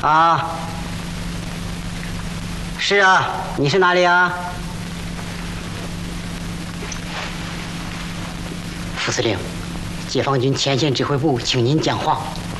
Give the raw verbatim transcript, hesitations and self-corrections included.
啊，是啊，你是哪里啊？副司令，解放军前线指挥部，请您讲话。